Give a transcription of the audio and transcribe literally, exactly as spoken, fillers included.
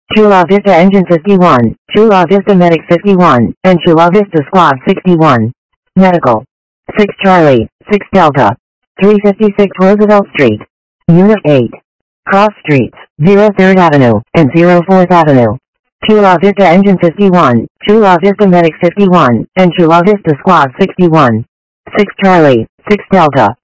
Chula Vista Engine fifty-one, Chula Vista Medic fifty-one, and Chula Vista Squad sixty-one. Medical. six Charlie, six Delta. three fifty-six Roosevelt Street. Unit eight. Cross Streets, zero third Avenue, and zero fourth Avenue. Chula Vista Engine fifty-one, Chula Vista Medic fifty-one, and Chula Vista Squad sixty-one. six Charlie, six Delta.